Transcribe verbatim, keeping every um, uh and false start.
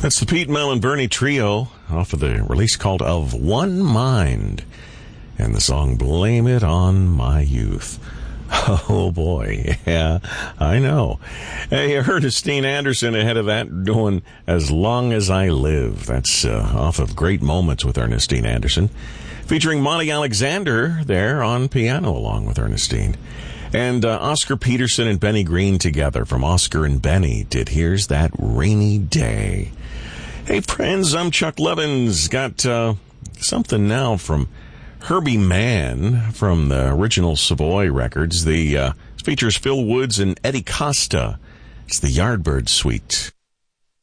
That's the Pete, Mel, and Bernie trio off of the release called Of One Mind. And the song Blame It on My Youth. Oh, boy. Yeah, I know. Hey, Ernestine Anderson ahead of that doing As Long As I Live. That's uh, off of Great Moments with Ernestine Anderson. Featuring Monty Alexander there on piano along with Ernestine. And uh, Oscar Peterson and Benny Green together from Oscar and Benny did Here's That Rainy Day. Hey, friends, I'm Chuck Levins. Got uh, something now from Herbie Mann from the original Savoy records. The uh, features Phil Woods and Eddie Costa. It's the Yardbird Suite.